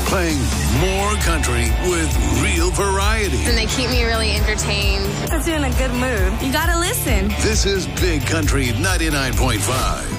Playing more country with real variety. And they keep me really entertained. Puts you in a good mood. You gotta listen. This is Big Country 99.5.